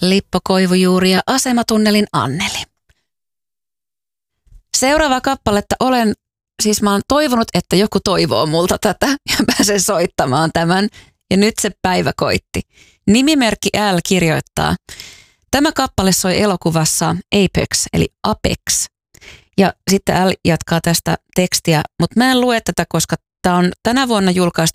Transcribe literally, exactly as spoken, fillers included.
Lippo Koivujuuri ja Asematunnelin Anneli. Seuraava kappaletta olen, siis mä oon toivonut, että joku toivoo multa tätä ja pääsen soittamaan tämän. Ja nyt se päivä koitti. Nimimerkki L kirjoittaa. Tämä kappale soi elokuvassa Apex, eli Apex. Ja sitten L jatkaa tästä tekstiä, mutta mä en lue tätä, koska tämä on tänä vuonna julkaistu